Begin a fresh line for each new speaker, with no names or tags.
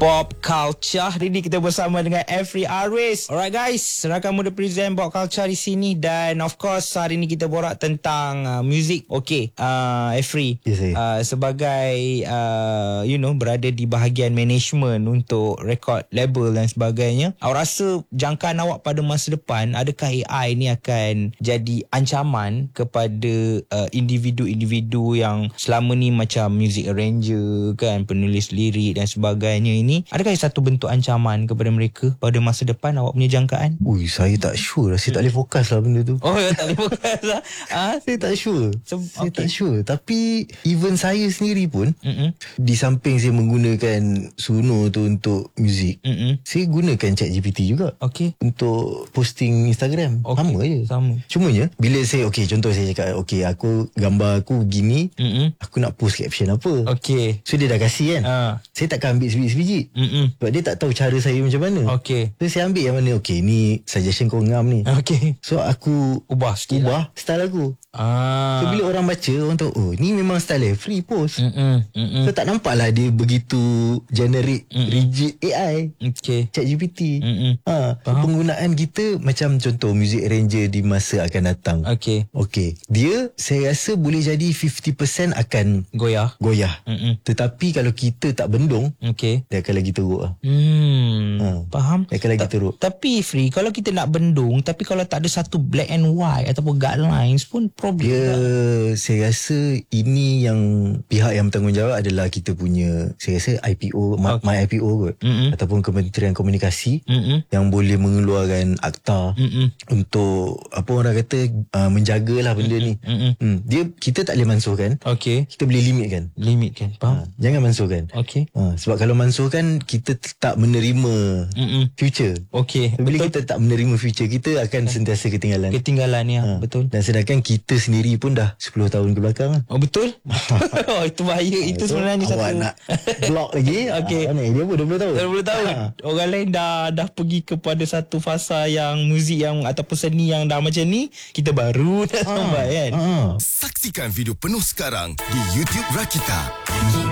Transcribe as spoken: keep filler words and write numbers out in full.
Pop Culture. Hari ni kita bersama dengan Every Arwis. Alright guys, rakan muda present Pop Culture di sini. Dan of course hari ni kita borak tentang uh, music. Okay, uh, Every,
yes,
uh, sebagai uh, you know, berada di bahagian management untuk record label dan sebagainya, awak rasa jangkaan awak pada masa depan, adakah A I ni akan jadi ancaman kepada uh, individu-individu yang selama ni macam music arranger kan, penulis lirik dan sebagainya ini? Adakah satu bentuk ancaman kepada mereka pada masa depan? Awak punya jangkaan?
Ui, saya tak sure. Saya tak boleh fokus lah benda tu.
Oh, tak boleh fokus lah. Ha?
Saya tak sure.
So,
saya
okay.
tak sure. Tapi even saya sendiri pun,
Mm-mm.
di samping saya menggunakan Suno tu untuk muzik,
Mm-mm.
saya gunakan ChatGPT juga.
Okay.
Untuk posting Instagram.
Okay.
Sama je.
Sama.
Cumanya bila saya, okay, contoh saya cakap, okay, aku gambar aku begini,
Mm-mm.
aku nak post caption apa.
Okay.
So dia dah kasih kan.
Ah.
Saya takkan ambil sebiji-sebiji.
Mm-mm.
Sebab dia tak tahu cara saya macam mana.
Okay.
So saya ambil yang mana, okay, ni suggestion kau ngam ni.
Okay.
So aku
Ubah sikit
ubah
lah.
style aku.
Ah.
So bila orang baca, orang tahu, oh ni memang style dia free post.
Mm-mm. Mm-mm.
So tak nampak lah dia begitu generic,
Mm-mm.
rigid A I,
Okay.
ChatGPT.
Mm-mm.
Ha, so
Faham.
penggunaan kita macam contoh music arranger di masa akan datang.
Okay.
Okay, dia saya rasa boleh jadi lima puluh peratus akan
Goyah.
goyah.
Mm-mm.
Tetapi kalau kita tak bendung,
Okay.
dia akan lagi teruk lah.
Hmm.
Ha.
Faham.
Dia akan lagi teruk.
Tapi Free, kalau kita nak bendung, tapi kalau tak ada satu black and white ataupun guidelines pun problem.
Dia,
tak?
saya rasa ini yang pihak yang bertanggungjawab adalah kita punya, saya rasa I P O,
Okay.
okay. My I P O kot.
Mm-mm.
Ataupun Kementerian Komunikasi
Mm-mm.
yang boleh mengeluarkan akta
Mm-mm.
untuk apa orang kata, uh, menjagalah benda
Mm-mm.
ni.
Mm-mm.
Hmm. Dia, kita tak boleh mansuhkan,
Okay.
kita boleh limitkan.
Limit kan. Faham?
Ha, jangan mansuhkan.
Okay.
Ha, sebab kalau mansuhkan, kita tak menerima
Mm-mm.
future.
Okay.
So, bila
Betul.
kita tak menerima future, kita akan sentiasa ketinggalan.
Ketinggalan ya.
Ha.
Betul.
Dan sedangkan kita sendiri pun dah sepuluh tahun ke belakang lah.
Oh betul? Oh itu bahaya. Itu
So,
sebenarnya
awak
satu.
nak block lagi.
Okey.
Ah, dia pun dua puluh tahun.
dua puluh tahun.
Ha.
Orang lain dah dah pergi kepada satu fasa yang muzik yang ataupun seni yang dah macam ni, kita baru dah sampai kan.
Ha.
Saksikan video penuh sekarang di YouTube Rakita.